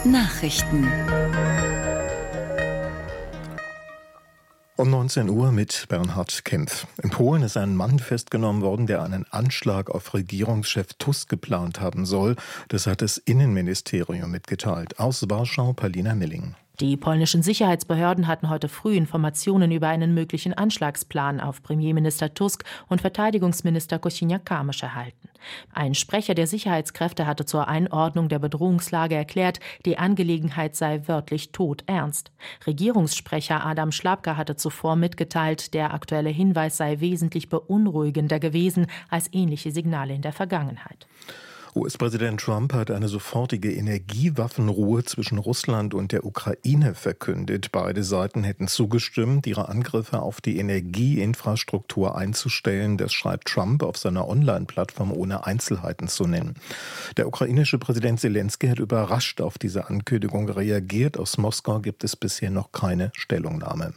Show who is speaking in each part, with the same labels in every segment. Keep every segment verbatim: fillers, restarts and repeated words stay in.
Speaker 1: Nachrichten.
Speaker 2: Um neunzehn Uhr mit Bernhard Kempf. In Polen ist ein Mann festgenommen worden, der einen Anschlag auf Regierungschef Tusk geplant haben soll. Das hat das Innenministerium mitgeteilt. Aus Warschau, Palina Milling.
Speaker 3: Die polnischen Sicherheitsbehörden hatten heute früh Informationen über einen möglichen Anschlagsplan auf Premierminister Tusk und Verteidigungsminister Kosiniak-Kamysz erhalten. Ein Sprecher der Sicherheitskräfte hatte zur Einordnung der Bedrohungslage erklärt, die Angelegenheit sei wörtlich todernst. Regierungssprecher Adam Szłapka hatte zuvor mitgeteilt, der aktuelle Hinweis sei wesentlich beunruhigender gewesen als ähnliche Signale in der Vergangenheit.
Speaker 2: U S-Präsident Trump hat eine sofortige Energiewaffenruhe zwischen Russland und der Ukraine verkündet. Beide Seiten hätten zugestimmt, ihre Angriffe auf die Energieinfrastruktur einzustellen. Das schreibt Trump auf seiner Online-Plattform, ohne Einzelheiten zu nennen. Der ukrainische Präsident Zelensky hat überrascht auf diese Ankündigung reagiert. Aus Moskau gibt es bisher noch keine Stellungnahme.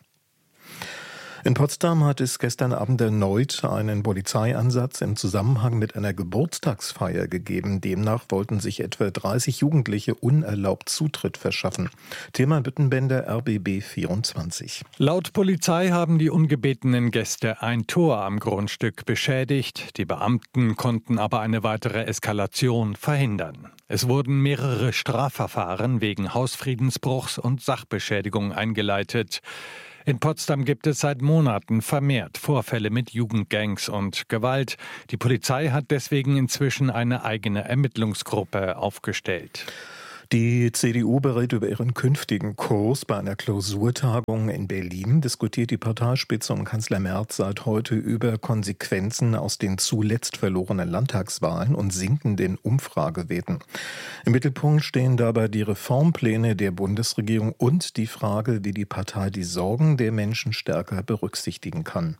Speaker 2: In Potsdam hat es gestern Abend erneut einen Polizeieinsatz im Zusammenhang mit einer Geburtstagsfeier gegeben. Demnach wollten sich etwa dreißig Jugendliche unerlaubt Zutritt verschaffen. Thema Büttenbender R B B vierundzwanzig.
Speaker 4: Laut Polizei haben die ungebetenen Gäste ein Tor am Grundstück beschädigt. Die Beamten konnten aber eine weitere Eskalation verhindern. Es wurden mehrere Strafverfahren wegen Hausfriedensbruchs und Sachbeschädigung eingeleitet. In Potsdam gibt es seit Monaten vermehrt Vorfälle mit Jugendgangs und Gewalt. Die Polizei hat deswegen inzwischen eine eigene Ermittlungsgruppe aufgestellt.
Speaker 2: Die C D U berät über ihren künftigen Kurs. Bei einer Klausurtagung in Berlin diskutiert die Parteispitze um Kanzler Merz seit heute über Konsequenzen aus den zuletzt verlorenen Landtagswahlen und sinkenden Umfragewerten. Im Mittelpunkt stehen dabei die Reformpläne der Bundesregierung und die Frage, wie die Partei die Sorgen der Menschen stärker berücksichtigen kann.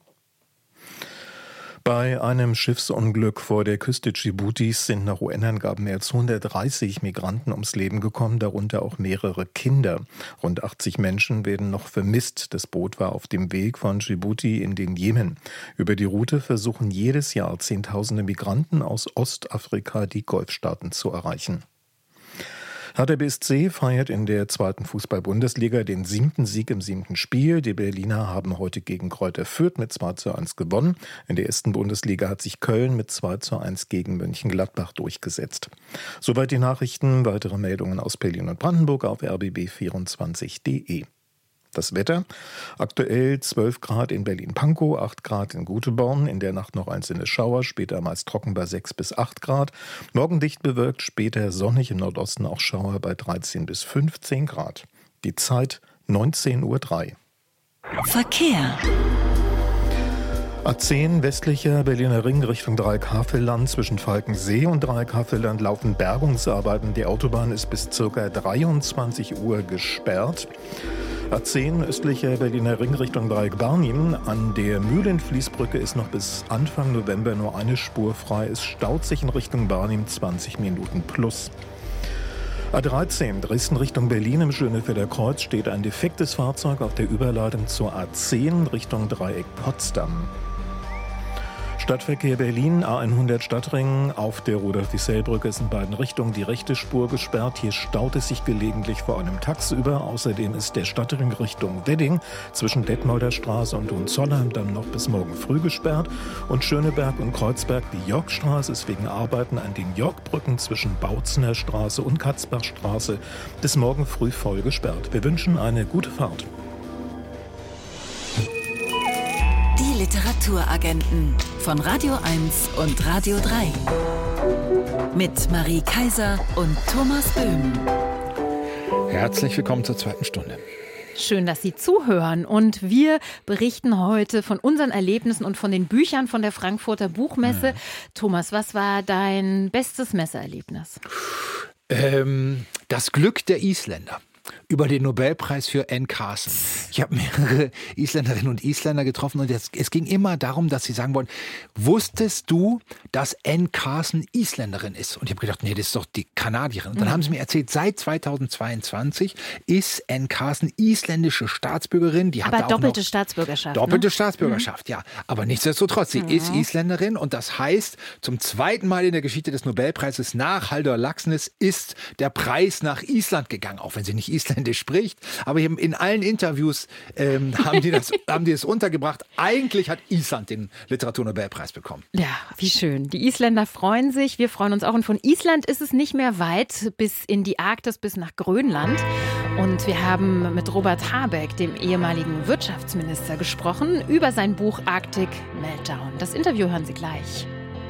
Speaker 2: Bei einem Schiffsunglück vor der Küste Dschibutis sind nach U N-Angaben mehr als hundertdreißig Migranten ums Leben gekommen, darunter auch mehrere Kinder. Rund achtzig Menschen werden noch vermisst. Das Boot war auf dem Weg von Dschibuti in den Jemen. Über die Route versuchen jedes Jahr Zehntausende Migranten aus Ostafrika die Golfstaaten zu erreichen. Hertha B S C feiert in der zweiten Fußball-Bundesliga den siebten Sieg im siebten Spiel. Die Berliner haben heute gegen Greuther Fürth mit zwei zu eins gewonnen. In der ersten Bundesliga hat sich Köln mit zwei zu eins gegen Mönchengladbach durchgesetzt. Soweit die Nachrichten. Weitere Meldungen aus Berlin und Brandenburg auf r b b vierundzwanzig punkt de. Das Wetter: aktuell zwölf Grad in Berlin-Pankow, acht Grad in Göteborg, in der Nacht noch einzelne Schauer, später meist trocken bei sechs bis acht Grad. Morgen dicht bewölkt, später sonnig, im Nordosten auch Schauer bei dreizehn bis fünfzehn Grad. Die Zeit neunzehn Uhr drei.
Speaker 1: Verkehr.
Speaker 2: A zehn westlicher Berliner Ring Richtung Dreieckhavelland. Zwischen Falkensee und Dreieckhavelland laufen Bergungsarbeiten. Die Autobahn ist bis ca. dreiundzwanzig Uhr gesperrt. A zehn östlicher Berliner Ring Richtung Dreieck-Barnim. An der Mühlenfließbrücke ist noch bis Anfang November nur eine Spur frei. Es staut sich in Richtung Barnim zwanzig Minuten plus. A dreizehn Dresden Richtung Berlin im Schönefelder Kreuz steht ein defektes Fahrzeug auf der Überleitung zur A zehn Richtung Dreieck Potsdam. Stadtverkehr Berlin, A hundert Stadtring. Auf der Rudolf-Diesel-Brücke ist in beiden Richtungen die rechte Spur gesperrt. Hier staut es sich gelegentlich vor allem tagsüber. Außerdem ist der Stadtring Richtung Wedding zwischen Detmolder Straße und Hohenzollern dann noch bis morgen früh gesperrt. Und Schöneberg und Kreuzberg, die Yorkstraße ist wegen Arbeiten an den Yorkbrücken zwischen Bautzener Straße und Katzbachstraße bis morgen früh voll gesperrt. Wir wünschen eine gute Fahrt.
Speaker 1: Die Literaturagenten von Radio eins und Radio drei. Mit Marie Kaiser und Thomas Böhm.
Speaker 5: Herzlich willkommen zur zweiten Stunde.
Speaker 6: Schön, dass Sie zuhören. Und wir berichten heute von unseren Erlebnissen und von den Büchern von der Frankfurter Buchmesse. Ja. Thomas, was war dein bestes Messeerlebnis?
Speaker 5: Ähm, das Glück der Isländer. über den Nobelpreis für Anne Carson. Ich habe mehrere Isländerinnen und Isländer getroffen und es, es ging immer darum, dass sie sagen wollen, wusstest du, dass Anne Carson Isländerin ist? Und ich habe gedacht, nee, das ist doch die Kanadierin. Und dann mhm. haben sie mir erzählt, seit zweitausendzweiundzwanzig ist Anne Carson isländische Staatsbürgerin. Die
Speaker 6: Aber
Speaker 5: hat
Speaker 6: doppelte Staatsbürgerschaft.
Speaker 5: Doppelte
Speaker 6: ne?
Speaker 5: Staatsbürgerschaft, mhm. ja. Aber nichtsdestotrotz, sie mhm. ist Isländerin und das heißt, zum zweiten Mal in der Geschichte des Nobelpreises nach Halldór Laxness ist der Preis nach Island gegangen, auch wenn sie nicht isländisch spricht. Aber in allen Interviews ähm, haben, die das, haben die es untergebracht. Eigentlich hat Island den Literaturnobelpreis bekommen.
Speaker 6: Ja, wie schön. Die Isländer freuen sich, wir freuen uns auch. Und von Island ist es nicht mehr weit bis in die Arktis, bis nach Grönland. Und wir haben mit Robert Habeck, dem ehemaligen Wirtschaftsminister, gesprochen über sein Buch Arctic Meltdown. Das Interview hören Sie gleich.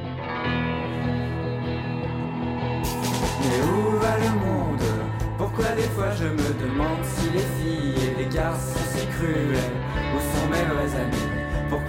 Speaker 7: Mais où va le monde? Pourquoi des fois je me demande si les filles et les garçons si cruels